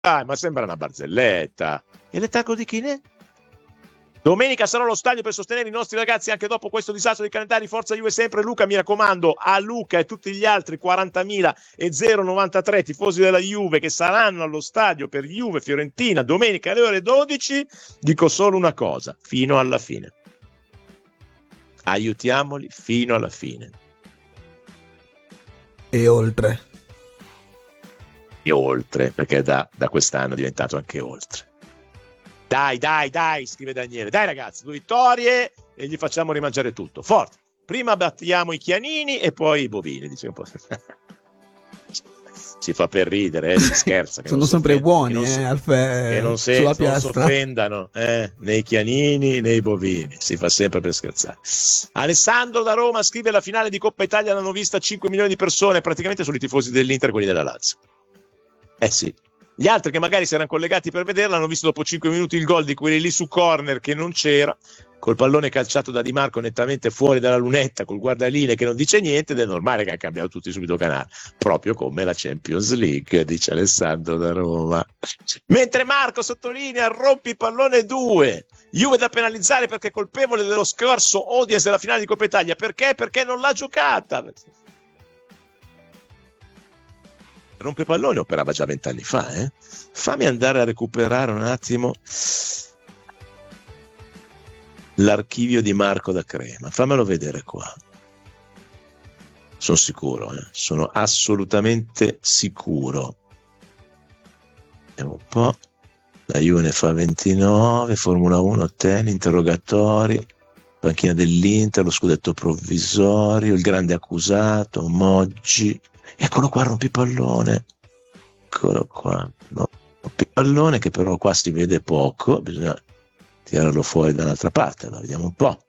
ma sembra una barzelletta. E l'etargo di chi ne? Domenica sarò allo stadio per sostenere i nostri ragazzi anche dopo questo disastro dei calendari. Forza Juve sempre. Luca, mi raccomando, a Luca e tutti gli altri 40.093 tifosi della Juve che saranno allo stadio per Juve Fiorentina domenica alle ore 12, dico solo una cosa: fino alla fine. Aiutiamoli fino alla fine. E oltre. E oltre, perché da quest'anno è diventato anche oltre. Dai, scrive Daniele. Dai ragazzi, 2 vittorie e gli facciamo rimangiare tutto. Forte. Prima battiamo i chianini e poi i bovini, dice un po'. Si fa per ridere, si scherza. Sono sempre buoni, Alfe, che non sulla piastra. si offendano, né i chianini né i bovini. Si fa sempre per scherzare. Alessandro da Roma scrive: la finale di Coppa Italia l'hanno vista 5 milioni di persone, praticamente sono i tifosi dell'Inter, quelli della Lazio. Sì. Gli altri che magari si erano collegati per vederla hanno visto dopo 5 minuti il gol di quelli lì su corner che non c'era, col pallone calciato da Di Marco nettamente fuori dalla lunetta, col guardaline che non dice niente, ed è normale che hanno cambiato tutti subito canale, proprio come la Champions League, dice Alessandro da Roma. Mentre Marco sottolinea: rompi pallone 2, Juve da penalizzare perché è colpevole dello scorso Odies della finale di Coppa Italia. Perché? Perché non l'ha giocata. Rompepallone operava già 20 anni fa, Fammi andare a recuperare un attimo l'archivio di Marco da Crema, fammelo vedere qua. Sono sicuro, sono assolutamente sicuro. Vediamo un po'. La Juve ne fa 29, Formula 1 tennis, interrogatori, panchina dell'Inter, lo scudetto provvisorio, il grande accusato, Moggi. Eccolo qua, rompipallone. Eccolo qua. No, rompipallone che però qua si vede poco, bisogna tirarlo fuori dall'altra parte. Allora, vediamo un po'.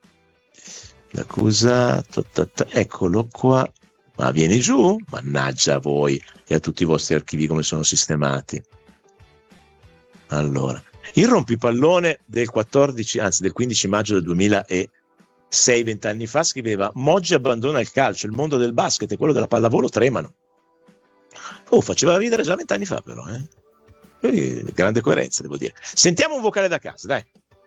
L'accusato, eccolo qua. Ma vieni giù? Mannaggia a voi e a tutti i vostri archivi come sono sistemati. Allora, il rompipallone del 15 maggio del 2006, 20 anni fa, scriveva: Moggi abbandona il calcio, il mondo del basket e quello della pallavolo tremano. Faceva ridere già 20 anni fa però, Quindi, grande coerenza, devo dire. Sentiamo un vocale da casa, dai.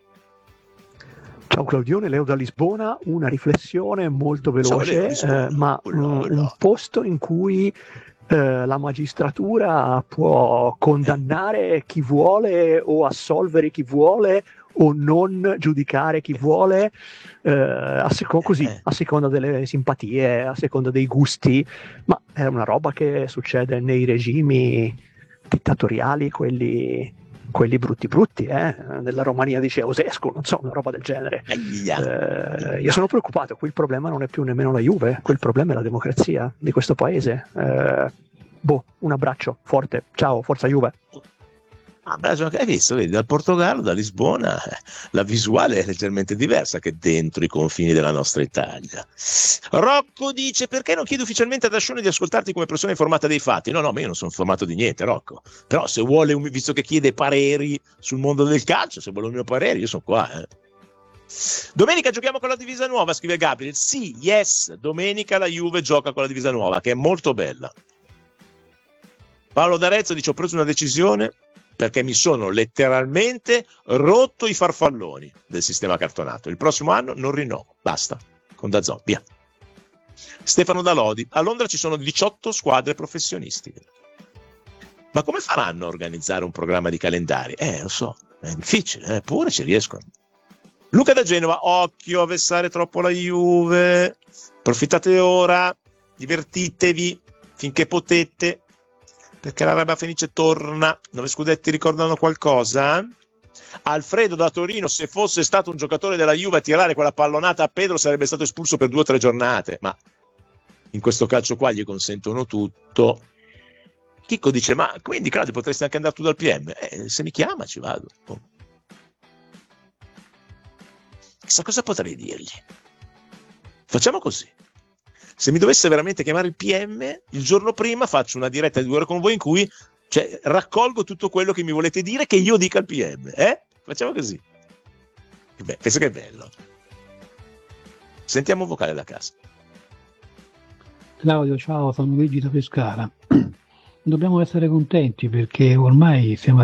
Ciao Claudione, Leo da Lisbona, una riflessione molto veloce, ma un posto in cui la magistratura può condannare chi vuole o assolvere chi vuole o non giudicare chi vuole a seconda delle simpatie, a seconda dei gusti, ma è una roba che succede nei regimi dittatoriali, quelli brutti, nella Romania di Ceausescu, non so, una roba del genere. Io sono preoccupato, qui il problema non è più nemmeno la Juve, qui il problema è la democrazia di questo paese. Un abbraccio forte, ciao, forza Juve. Hai visto, vedi, dal Portogallo, da Lisbona, la visuale è leggermente diversa che dentro i confini della nostra Italia. Rocco dice: perché non chiedi ufficialmente ad Ascione di ascoltarti come persona informata dei fatti? No, ma io non sono informato di niente, Rocco. Però se vuole, visto che chiede pareri sul mondo del calcio, se vuole un mio parere, io sono qua. Domenica giochiamo con la divisa nuova, scrive Gabriel. Sì, yes, domenica la Juve gioca con la divisa nuova, che è molto bella. Paolo D'Arezzo dice: ho preso una decisione perché mi sono letteralmente rotto i farfalloni del sistema cartonato. Il prossimo anno non rinnovo, basta, con DAZN, via. Stefano Dalodi: a Londra ci sono 18 squadre professionistiche. Ma come faranno a organizzare un programma di calendari? Lo so, è difficile, eppure ci riescono. Luca da Genova: occhio a vessare troppo la Juve, approfittate ora, divertitevi finché potete, perché la Rabbia Fenice torna. 9 scudetti ricordano qualcosa? Alfredo da Torino: se fosse stato un giocatore della Juve a tirare quella pallonata a Pedro sarebbe stato espulso per 2 o 3 giornate, ma in questo calcio qua gli consentono tutto. Chicco dice: ma quindi Claudio potresti anche andare tu dal PM? Se mi chiama ci vado. Chissà cosa potrei dirgli. Facciamo così: se mi dovesse veramente chiamare il PM, il giorno prima faccio una diretta di 2 ore con voi in cui raccolgo tutto quello che mi volete dire che io dica al PM. Facciamo così. Penso che è bello. Sentiamo un vocale da casa. Claudio, ciao, sono Luigi da Pescara. dobbiamo essere contenti perché ormai siamo